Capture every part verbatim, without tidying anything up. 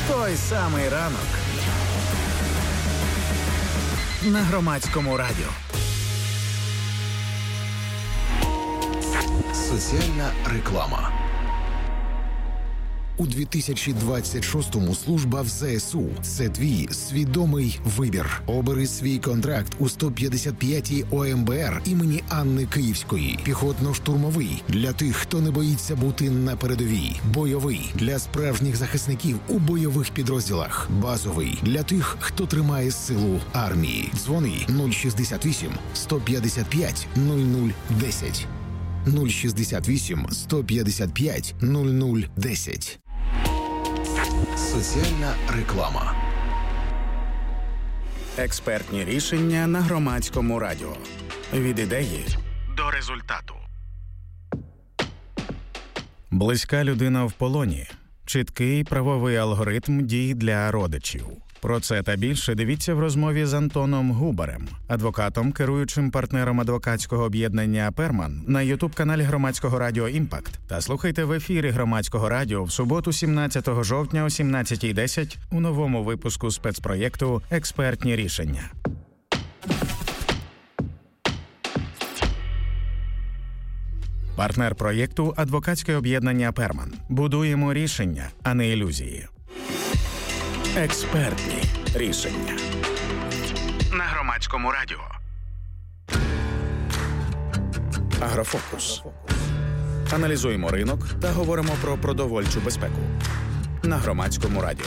Той самий ранок на Громадському радіо. Соціальна реклама. У дві тисячі двадцять шостому служба в ЗСУ – це твій свідомий вибір. Обери свій контракт у сто п'ятдесят п'ятій О М Б Р імені Анни Київської. Піхотно-штурмовий – для тих, хто не боїться бути на передовій. Бойовий – для справжніх захисників у бойових підрозділах. Базовий – для тих, хто тримає силу армії. Дзвони нуль шістдесят вісім сто п'ятдесят п'ять нуль нуль десять. нуль шістдесят вісім сто п'ятдесят п'ять нуль нуль десять. Соціальна реклама. Експертні рішення на Громадському радіо. Від ідеї до результату. Близька людина в полоні. Чіткий правовий алгоритм дій для родичів. Про це та більше дивіться в розмові з Антоном Губарем, адвокатом, керуючим партнером адвокатського об'єднання «Перман» на ютуб-каналі Громадського радіо «Імпакт». Та слухайте в ефірі Громадського радіо в суботу сімнадцятого жовтня о сімнадцятій десять у новому випуску спецпроєкту «Експертні рішення». Партнер проєкту – адвокатське об'єднання «Перман». Будуємо рішення, а не ілюзії. Експертні рішення на Громадському радіо. Агрофокус. Аналізуємо ринок та говоримо про продовольчу безпеку на Громадському радіо.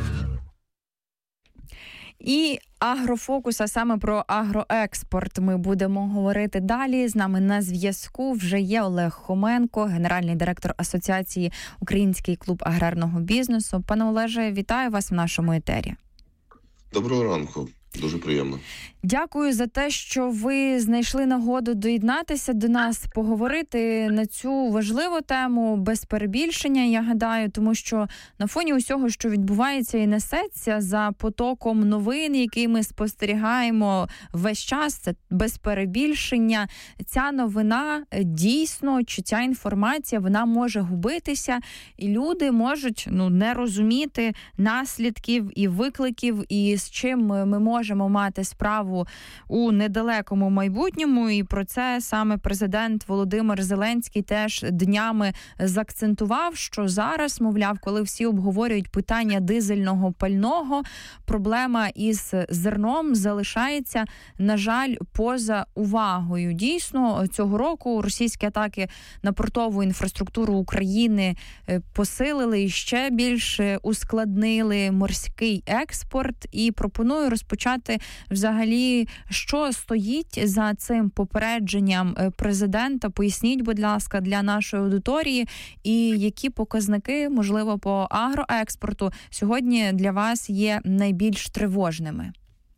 І агрофокус, а саме про агроекспорт ми будемо говорити далі. З нами на зв'язку вже є Олег Хоменко, генеральний директор Асоціації «Український клуб аграрного бізнесу». Пане Олеже, вітаю вас в нашому етері. Доброго ранку. Дуже приємно. Дякую за те, що ви знайшли нагоду доєднатися до нас, поговорити на цю важливу тему без перебільшення, я гадаю, тому що на фоні усього, що відбувається і несеться за потоком новин, який ми спостерігаємо весь час, це без перебільшення, ця новина дійсно, чи ця інформація, вона може губитися, і люди можуть ну, не розуміти наслідків і викликів, і з чим ми можемо можемо мати справу у недалекому майбутньому, і про це саме президент Володимир Зеленський теж днями заакцентував, що зараз, мовляв, коли всі обговорюють питання дизельного пального, проблема із зерном залишається, на жаль, поза увагою. Дійсно, цього року російські атаки на портову інфраструктуру України посилили і ще більш ускладнили морський експорт, і пропоную розпочати взагалі, що стоїть за цим попередженням президента. Поясніть, будь ласка, для нашої аудиторії, і які показники, можливо, по агроекспорту сьогодні для вас є найбільш тривожними?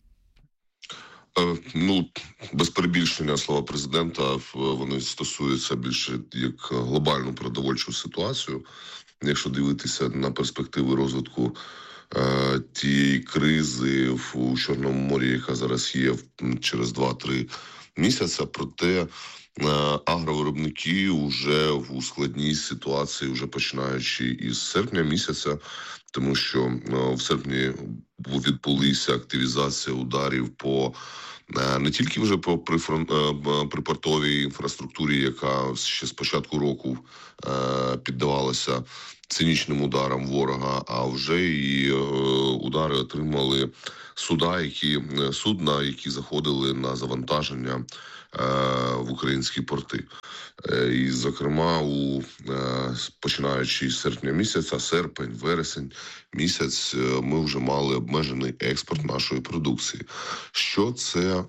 Ну, без перебільшення слова президента, вони стосуються більше як глобальну продовольчу ситуацію. Якщо дивитися на перспективи розвитку тієї кризи у Чорному морі, яка зараз є через два-три місяці, проте агровиробники вже у складній ситуації, вже починаючи із серпня місяця, тому що в серпні відбулися активізація ударів по не тільки вже по припортовій інфраструктурі, яка ще з початку року піддавалася цинічним ударам ворога, а вже і удари отримали суда, які судна, які заходили на завантаження в українські порти. І, зокрема, у починаючи з серпня місяця, серпень, вересень місяць, ми вже мали обмежений експорт нашої продукції. Що це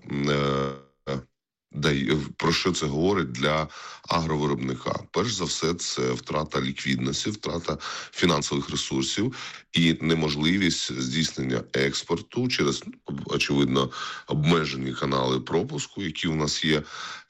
про що це говорить для агровиробника? Перш за все, це втрата ліквідності, втрата фінансових ресурсів і неможливість здійснення експорту через, очевидно, обмежені канали пропуску, які у нас є,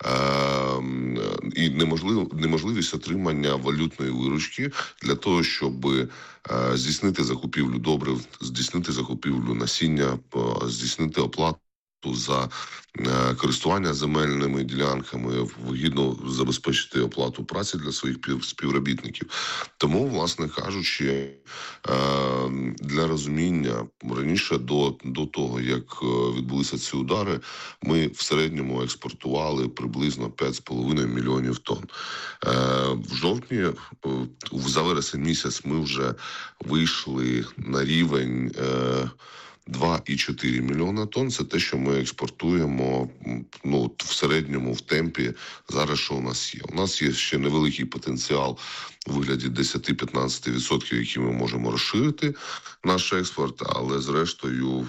і неможлив, неможливість отримання валютної виручки для того, щоб здійснити закупівлю добрив, здійснити закупівлю насіння, здійснити оплату за користування земельними ділянками, вигідно забезпечити оплату праці для своїх співробітників. Тому, власне кажучи, для розуміння, раніше до, до того, як відбулися ці удари, ми в середньому експортували приблизно п'ять з половиною мільйонів тонн. В жовтні, за вересень місяць, ми вже вийшли на рівень два і чотири мільйона тонн. Це те, що ми експортуємо, ну, в середньому, в темпі зараз, що у нас є. У нас є ще невеликий потенціал у вигляді десять-п'ятнадцять відсотків, які ми можемо розширити наш експорт, але зрештою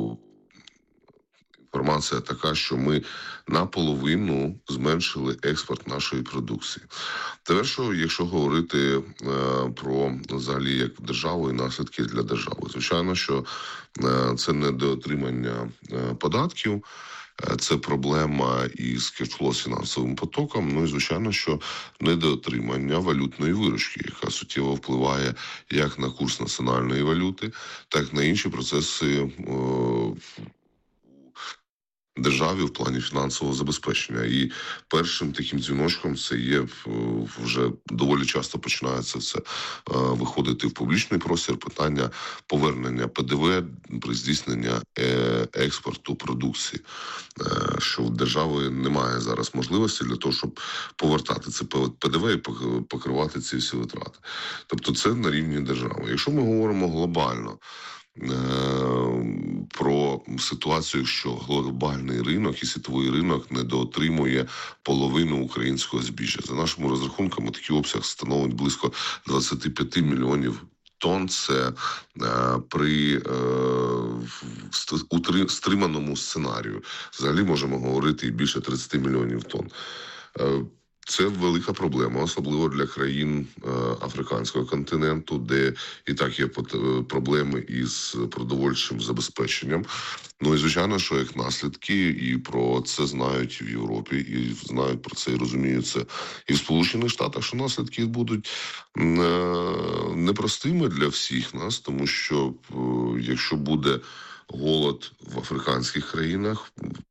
інформація така, що ми наполовину зменшили експорт нашої продукції. Тепер, що, якщо говорити е, про, взагалі, як державу і наслідки для держави, звичайно, що е, це недоотримання е, податків, е, це проблема із кешфло з фінансовим потоком, ну і, звичайно, що недоотримання валютної виручки, яка суттєво впливає як на курс національної валюти, так і на інші процеси е, державі в плані фінансового забезпечення. І першим таким дзвіночком це є, вже доволі часто починається це виходити в публічний простір, питання повернення Пе Де Ве при здійсненні експорту продукції, що в держави немає зараз можливості для того, щоб повертати це Пе Де Ве і покривати ці всі витрати. Тобто це на рівні держави. Якщо ми говоримо глобально про ситуацію, що глобальний ринок і світовий ринок недоотримує половину українського збіжжя. За нашими розрахунками, такий обсяг становить близько двадцять п'ять мільйонів тонн. Це е, при е, утри, стриманому сценарію. Взагалі можемо говорити і більше тридцять мільйонів тонн. Е, Це велика проблема, особливо для країн е, африканського континенту, де і так є проблеми із продовольчим забезпеченням. Ну і, звичайно, що як наслідки, і про це знають в Європі, і знають про це, і розуміють це і в Сполучених Штатах, що наслідки будуть е, непростими для всіх нас, тому що е, якщо буде голод в африканських країнах,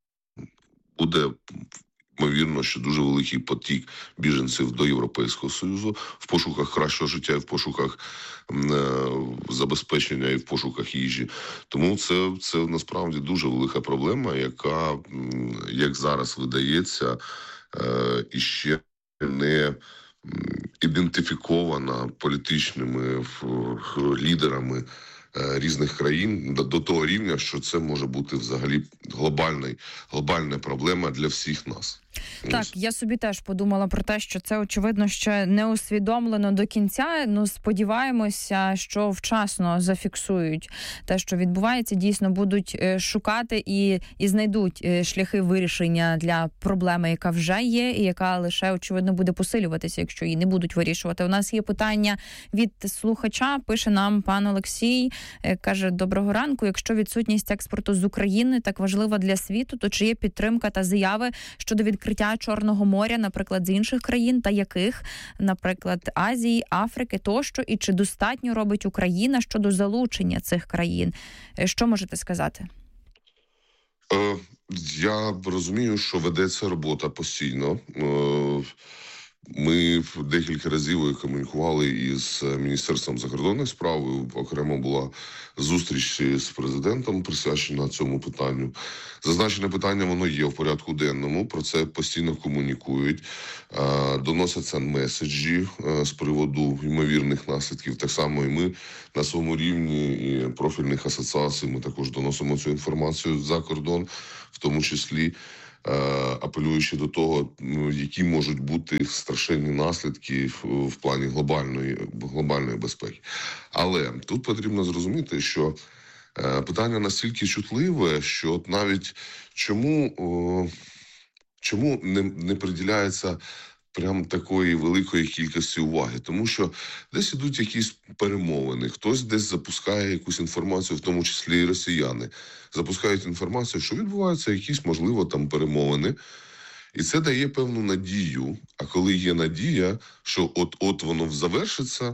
буде ймовірно, що дуже великий потік біженців до Європейського Союзу в пошуках кращого життя, і в пошуках е, забезпечення, і в пошуках їжі. Тому це, це насправді дуже велика проблема, яка, як зараз видається, е, іще не ідентифікована політичними лідерами різних країн до того рівня, що це може бути взагалі глобальний, глобальна проблема для всіх нас. Так, я собі теж подумала про те, що це, очевидно, ще не усвідомлено до кінця. Ну, сподіваємося, що вчасно зафіксують те, що відбувається, дійсно будуть шукати і, і знайдуть шляхи вирішення для проблеми, яка вже є, і яка лише, очевидно, буде посилюватися, якщо її не будуть вирішувати. У нас є питання від слухача, пише нам пан Олексій, каже: доброго ранку, якщо відсутність експорту з України так важлива для світу, то чи є підтримка та заяви щодо відкриття Чорного моря, наприклад, з інших країн, та яких, наприклад, Азії, Африки тощо, і чи достатньо робить Україна щодо залучення цих країн? Що можете сказати? Е, я розумію, що ведеться робота постійно. Е, Ми декілька разів комунікували із Міністерством закордонних справ. Окремо була зустріч з президентом, присвячена цьому питанню. Зазначене питання, воно є в порядку денному, про це постійно комунікують, доносяться меседжі з приводу ймовірних наслідків. Так само і ми на своєму рівні і профільних асоціацій ми також доносимо цю інформацію за кордон, в тому числі апелюючи до того, які можуть бути страшенні наслідки в, в плані глобальної, глобальної безпеки. Але тут потрібно зрозуміти, що е, питання настільки чутливе, що от навіть чому, о, чому не, не приділяється прям такої великої кількості уваги, тому що десь ідуть якісь перемовини, хтось десь запускає якусь інформацію, в тому числі і росіяни, запускають інформацію, що відбуваються якісь, можливо, там перемовини, і це дає певну надію. А коли є надія, що от-от воно завершиться,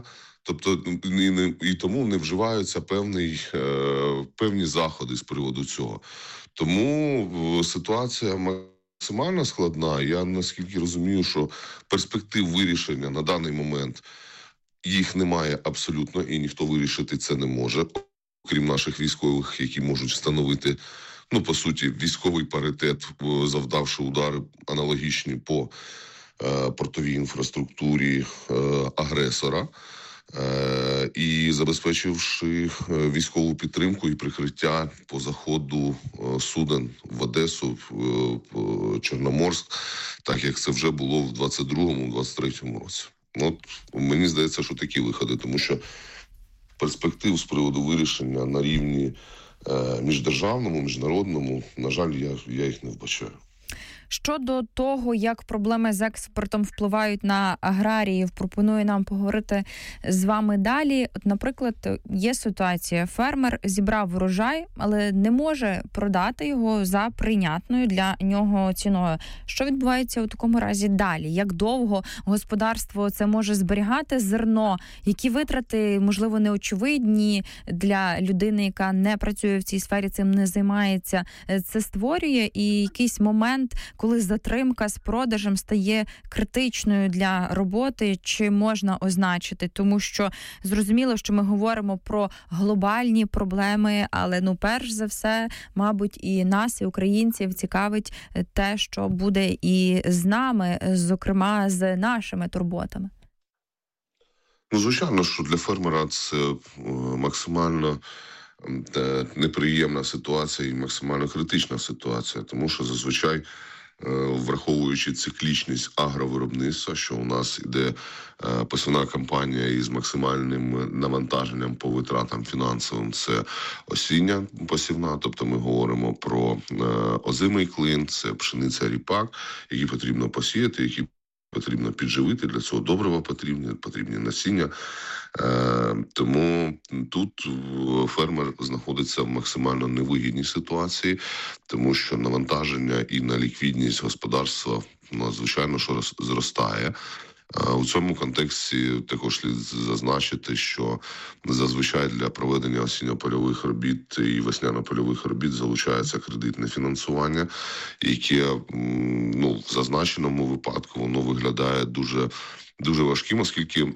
Тобто і, не, і тому не вживаються певний, е, певні заходи з приводу цього. Тому ситуація максимально складна. Я наскільки розумію, що перспектив вирішення на даний момент їх немає абсолютно, і ніхто вирішити це не може, крім наших військових, які можуть встановити, ну, по суті, військовий паритет, завдавши удари аналогічні по е, портовій інфраструктурі е, агресора, е, і забезпечивши військову підтримку і прикриття по заходу е, суден в Одесу, в е, Чорноморськ, так як це вже було в двадцять другому - двадцять третьому році. От мені здається, що такі виходи, тому що перспектив з приводу вирішення на рівні е, міждержавному, міжнародному, на жаль, я, я їх не вбачаю. Щодо того, як проблеми з експортом впливають на аграріїв, пропоную нам поговорити з вами далі. От, наприклад, є ситуація: фермер зібрав врожай, але не може продати його за прийнятною для нього ціною. Що відбувається у такому разі далі? Як довго господарство це може зберігати зерно? Які витрати, можливо, неочевидні для людини, яка не працює в цій сфері, цим не займається, це створює? І якийсь момент, коли затримка з продажем стає критичною для роботи, чи можна означити? Тому що зрозуміло, що ми говоримо про глобальні проблеми, але, ну, перш за все, мабуть, і нас, і українців цікавить те, що буде і з нами, зокрема, з нашими турботами. Ну, звичайно, що для фермера це максимально неприємна ситуація і максимально критична ситуація, тому що зазвичай, враховуючи циклічність агровиробництва, що у нас іде посівна кампанія із максимальним навантаженням по витратам фінансовим, це осіння посівна, тобто ми говоримо про озимий клин, це пшениця, ріпак, які потрібно посіяти, які потрібно підживити, для цього добрива потрібні, потрібні насіння. Е, тому тут фермер знаходиться в максимально невигідній ситуації, тому що навантаження і на ліквідність господарства, ну, звичайно, що зростає. У цьому контексті також слід зазначити, що зазвичай для проведення осінньо-польових робіт і весняно-польових робіт залучається кредитне фінансування, яке, ну, в зазначеному випадку воно виглядає дуже дуже важким, оскільки е,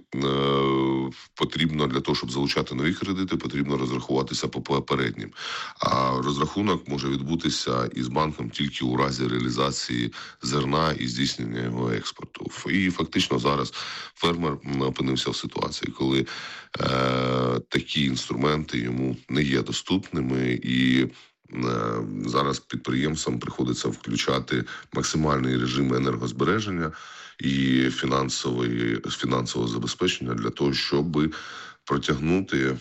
потрібно для того, щоб залучати нові кредити, потрібно розрахуватися по попереднім. А розрахунок може відбутися із банком тільки у разі реалізації зерна і здійснення його експорту. І фактично зараз фермер опинився в ситуації, коли е, такі інструменти йому не є доступними, і зараз підприємствам приходиться включати максимальний режим енергозбереження і фінансової, фінансового забезпечення для того, щоб протягнути е,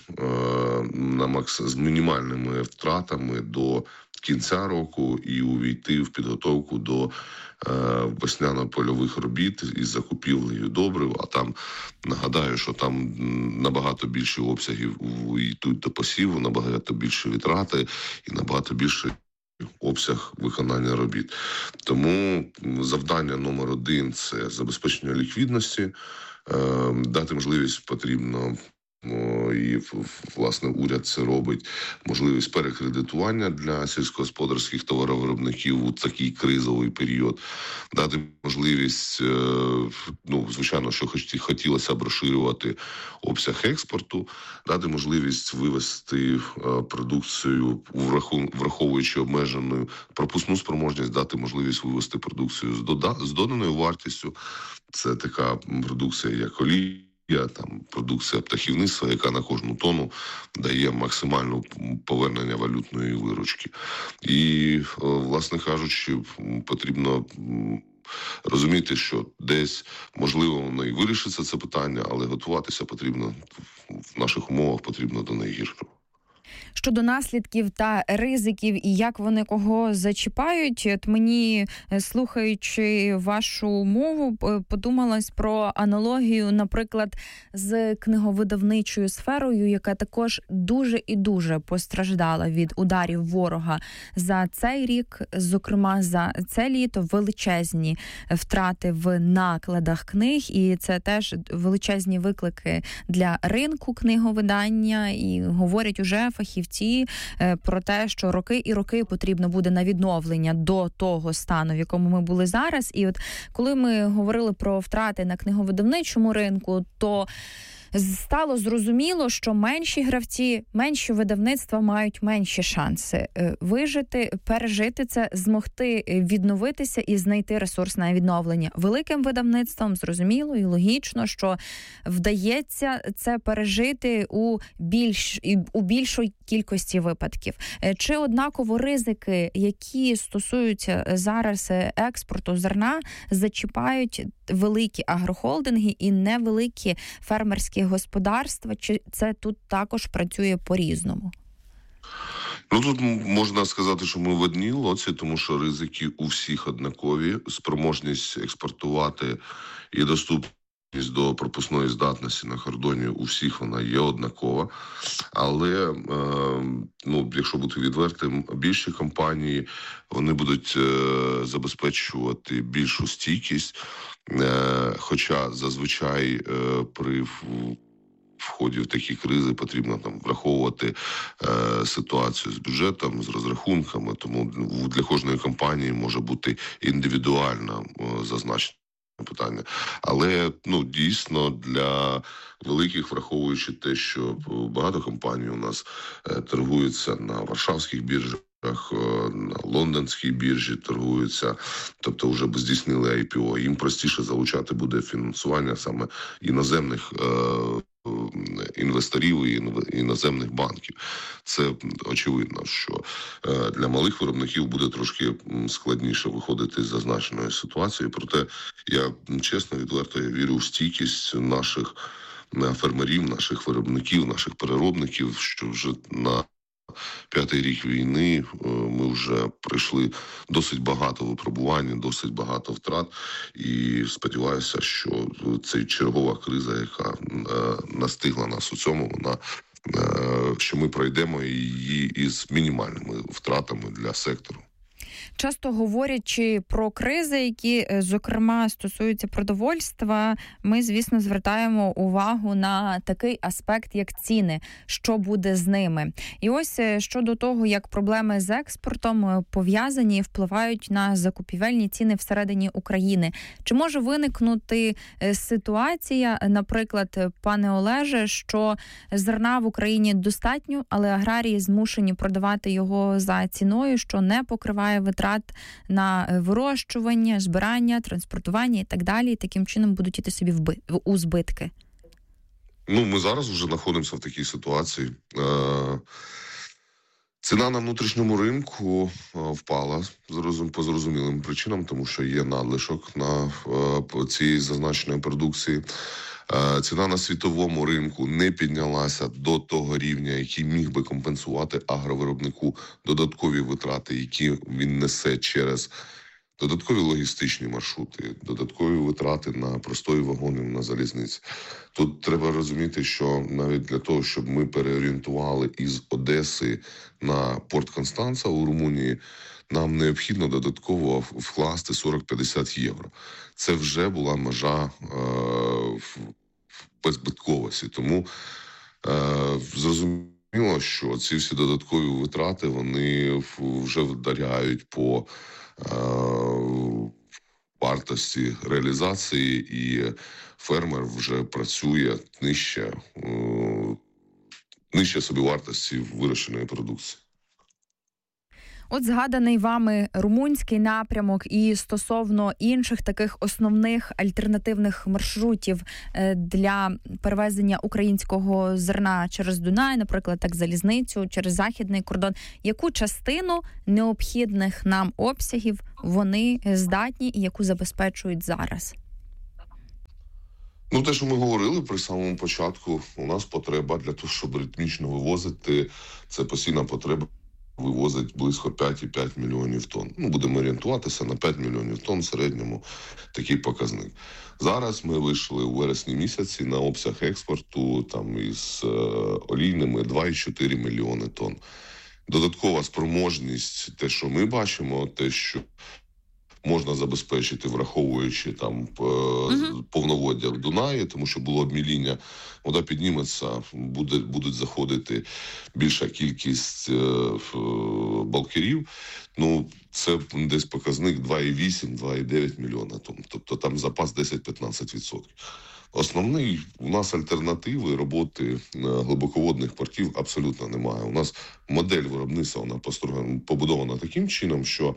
на макс... з мінімальними втратами до кінця року і увійти в підготовку до е, весняно-польових робіт із закупівлею добрив. А там, нагадаю, що там набагато більші обсяги йдуть до посіву, набагато більші витрати і набагато більше обсяг виконання робіт. Тому завдання номер один – це забезпечення ліквідності. Дати можливість потрібно, і, власне, уряд це робить, можливість перекредитування для сільськогосподарських товаровиробників у такий кризовий період, дати можливість, ну, звичайно, що хотілося б розширювати обсяг експорту, дати можливість вивести продукцію, враховуючи обмежену пропускну спроможність, дати можливість вивести продукцію з доданою вартістю. Це така продукція, як олія, там продукція птахівництва, яка на кожну тонну дає максимальне повернення валютної виручки. І, власне кажучи, потрібно розуміти, що десь, можливо, воно і вирішиться це питання, але готуватися потрібно, в наших умовах потрібно до найгіршого. щодо наслідків та ризиків і як вони кого зачіпають. От мені, слухаючи вашу мову, подумалось про аналогію, наприклад, з книговидавничою сферою, яка також дуже і дуже постраждала від ударів ворога за цей рік, зокрема за це літо, величезні втрати в накладах книг, і це теж величезні виклики для ринку книговидання, і говорять уже фахівці про те, що роки і роки потрібно буде на відновлення до того стану, в якому ми були зараз. І от коли ми говорили про втрати на книговидавничому ринку, то стало зрозуміло, що менші гравці, менші видавництва мають менші шанси вижити, пережити це, змогти відновитися і знайти ресурс на відновлення. Великим видавництвам зрозуміло і логічно, що вдається це пережити у більш у більшій кількості випадків. Чи однаково ризики, які стосуються зараз експорту зерна, зачіпають великі агрохолдинги і невеликі фермерські господарства, чи це тут також працює по-різному? Ну, тут можна сказати, що ми в одній лодці, тому що ризики у всіх однакові. Спроможність експортувати і доступність до пропускної здатності на кордоні у всіх вона є однакова. Але, е, ну, якщо бути відвертим, більші компанії, вони будуть е, забезпечувати більшу стійкість, е, хоча зазвичай е, при вході в такі кризи потрібно там враховувати е, ситуацію з бюджетом, з розрахунками, тому для кожної компанії може бути індивідуально е, зазначено питання. Але, ну, дійсно, для великих, враховуючи те, що багато компаній у нас е, торгуються на варшавських біржах, на лондонській біржі торгуються, тобто вже здійснили ай пі о, їм простіше залучати буде фінансування саме іноземних е, інвесторів і іноземних банків. Це очевидно, що для малих виробників буде трошки складніше виходити з зазначеної ситуації. Проте я чесно, відверто, я вірю в стійкість наших фермерів, наших виробників, наших переробників, що вже на п'ятий рік війни ми вже пройшли досить багато випробувань, досить багато втрат. І сподіваюся, що ця чергова криза, яка настигла нас у цьому, вона що ми пройдемо її із мінімальними втратами для сектору. Часто говорячи про кризи, які, зокрема, стосуються продовольства, ми, звісно, звертаємо увагу на такий аспект, як ціни, що буде з ними. І ось щодо того, як проблеми з експортом пов'язані і впливають на закупівельні ціни всередині України. Чи може виникнути ситуація, наприклад, пане Олеже, що зерна в Україні достатньо, але аграрії змушені продавати його за ціною, що не покриває витрат на вирощування, збирання, транспортування і так далі, і таким чином будуть іти собі вби... у збитки? Ну, ми зараз вже знаходимося в такій ситуації. Ціна на внутрішньому ринку впала по зрозумілим причинам, тому що є надлишок на цій зазначеної продукції. Ціна на світовому ринку не піднялася до того рівня, який міг би компенсувати агровиробнику додаткові витрати, які він несе через додаткові логістичні маршрути, додаткові витрати на простої вагони на залізниці. Тут треба розуміти, що навіть для того, щоб ми переорієнтували із Одеси на порт Констанца у Румунії, нам необхідно додатково вкласти сорок-п'ятдесят євро. Це вже була межа е, беззбитковості. Тому е, зрозуміло, що ці всі додаткові витрати, вони вже вдаряють по е, вартості реалізації, і фермер вже працює нижче, е, нижче собівартості вирощеної продукції. От згаданий вами румунський напрямок і стосовно інших таких основних альтернативних маршрутів для перевезення українського зерна через Дунай, наприклад, так залізницю, через західний кордон. Яку частину необхідних нам обсягів вони здатні і яку забезпечують зараз? Ну, те, що ми говорили при самому початку, у нас потреба для того, щоб ритмічно вивозити, це постійна потреба вивозить близько п'ять цілих п'ять мільйонів тонн. Ну, будемо орієнтуватися на п'ять мільйонів тонн в середньому такий показник. Зараз ми вийшли у вересні місяці на обсяг експорту там із е, олійними два цілих чотири мільйони тонн. Додаткова спроможність, те, що ми бачимо, те, що можна забезпечити, враховуючи там uh-huh. повноводдя в Дунаї, тому що було обміління, вода підніметься, буде, будуть заходити більша кількість е, балкерів. Ну, це десь показник два цілих вісім - два цілих дев'ять мільйона тонн. Тобто там запас десять-п'ятнадцять відсотків. Основний у нас альтернативи роботи глибоководних портів абсолютно немає. У нас модель виробництва, вона побудована таким чином, що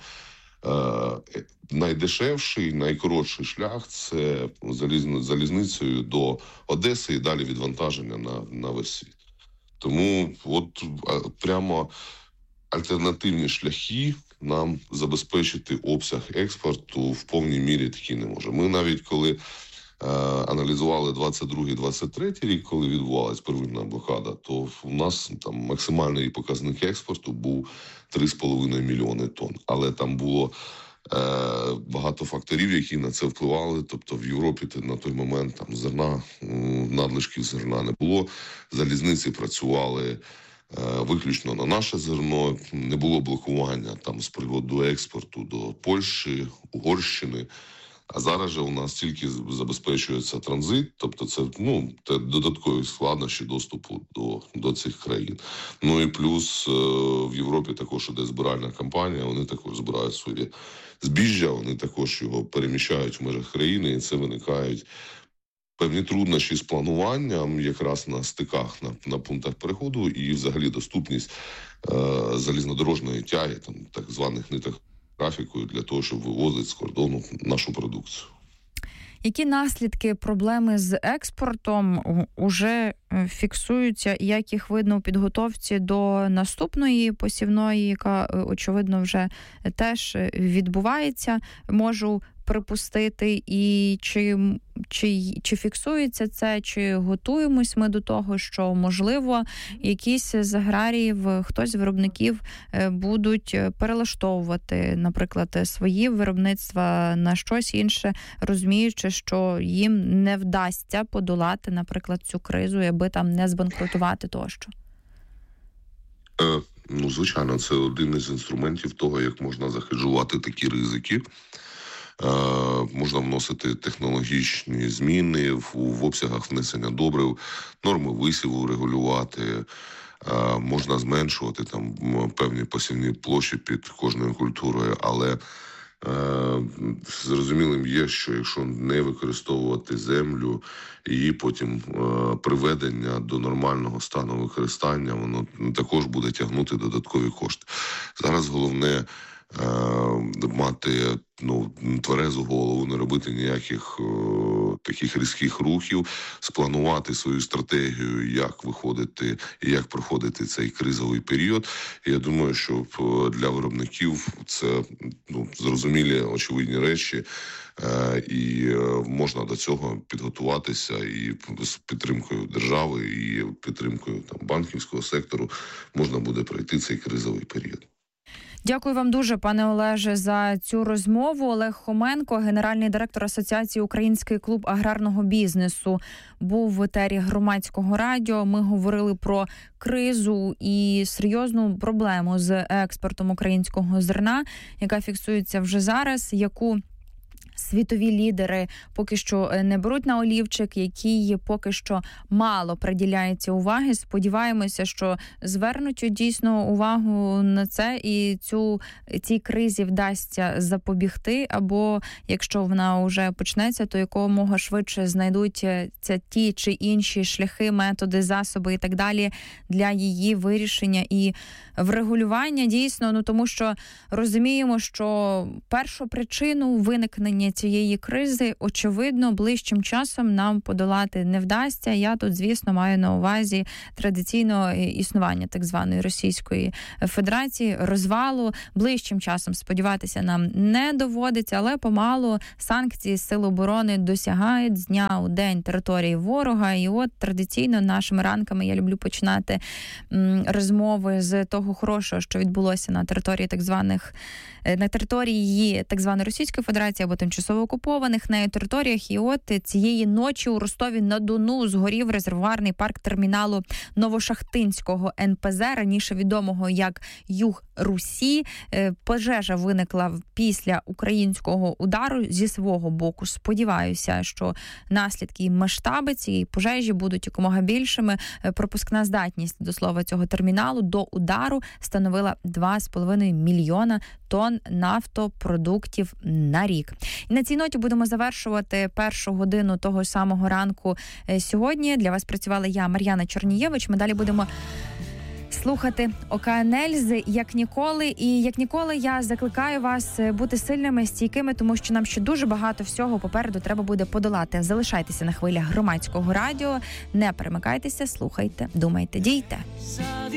Е, найдешевший, найкоротший шлях – це заліз, залізницею до Одеси і далі відвантаження на, на весь світ. Тому от прямо альтернативні шляхи нам забезпечити обсяг експорту в повній мірі такі не може. Ми навіть коли е, аналізували двадцять другий - двадцять третій рік, коли відбувалась первинна блокада, то у нас там максимальний показник експорту був три з половиною мільйони тонн. Але там було е, багато факторів, які на це впливали. Тобто в Європі на той момент там зерна, надлишків зерна не було. Залізниці працювали е, виключно на наше зерно. Не було блокування там з приводу експорту до Польщі, Угорщини. А зараз же у нас тільки забезпечується транзит, тобто це ну те додаткові складнощі доступу до, до цих країн. Ну і плюс е, в Європі також іде збиральна кампанія, вони також збирають своє збіжжя, вони також його переміщають в межах країни, і це виникають певні труднощі з плануванням якраз на стиках, на, на пунктах переходу і взагалі доступність е, залізнодорожної тяги, там так званих ниток графікою для того, щоб вивозити з кордону нашу продукцію. Які наслідки проблеми з експортом уже фіксуються, як їх видно у підготовці до наступної посівної, яка, очевидно, вже теж відбувається, можу припустити, і чи, чи, чи фіксується це, чи готуємось ми до того, що, можливо, якісь з аграріїв, хтось з виробників будуть перелаштовувати, наприклад, свої виробництва на щось інше, розуміючи, що їм не вдасться подолати, наприклад, цю кризу, аби там не збанкрутувати тощо? Е, ну, звичайно, це один із інструментів того, як можна захеджувати такі ризики. Е, можна вносити технологічні зміни в, в обсягах внесення добрив, норми висіву регулювати, е, можна зменшувати там певні посівні площі під кожною культурою, але е, зрозумілим є, що якщо не використовувати землю, її потім е, приведення до нормального стану використання, воно також буде тягнути додаткові кошти. Зараз головне мати ну, тверезу голову, не робити ніяких о, таких різких рухів, спланувати свою стратегію, як виходити і як проходити цей кризовий період. І я думаю, що для виробників це ну, зрозумілі, очевидні речі, е, і можна до цього підготуватися і з підтримкою держави, і підтримкою там, банківського сектору можна буде пройти цей кризовий період. Дякую вам дуже, пане Олеже, за цю розмову. Олег Хоменко, генеральний директор Асоціації «Український клуб аграрного бізнесу», був в етері Громадського радіо. Ми говорили про кризу і серйозну проблему з експортом українського зерна, яка фіксується вже зараз, яку світові лідери поки що не беруть на олівчик, який поки що мало приділяється уваги. Сподіваємося, що звернуть дійсно увагу на це і цю, цій кризі вдасться запобігти, або якщо вона вже почнеться, то якомога швидше знайдуться ті чи інші шляхи, методи, засоби і так далі для її вирішення і врегулювання дійсно, ну тому що розуміємо, що першу причину виникнення вирішення цієї кризи, очевидно, ближчим часом нам подолати не вдасться. Я тут, звісно, маю на увазі традиційно існування так званої Російської Федерації, розвалу. Ближчим часом сподіватися нам не доводиться, але помалу санкції Сил оборони досягають з дня у день території ворога. І от традиційно нашими ранками я люблю починати м, розмови з того хорошого, що відбулося на території так званих на території так званої Російської Федерації або тимчасово окупованих нею територіях. І от цієї ночі у Ростові-на-Дону згорів резервуарний парк терміналу Новошахтинського ен пе зе, раніше відомого як Юг-Русі. Пожежа виникла після українського удару зі свого боку. Сподіваюся, що наслідки і масштаби цієї пожежі будуть якомога більшими. Пропускна здатність, до слова, цього терміналу до удару становила два з половиною мільйона тонн нафтопродуктів на рік. І на цій ноті будемо завершувати першу годину того самого ранку сьогодні. Для вас працювала я, Мар'яна Чорнієвич. Ми далі будемо слухати ОКНЕЛЬЗ як ніколи. І як ніколи я закликаю вас бути сильними, стійкими, тому що нам ще дуже багато всього попереду треба буде подолати. Залишайтеся на хвилях Громадського радіо, не перемикайтеся, слухайте, думайте, дійте.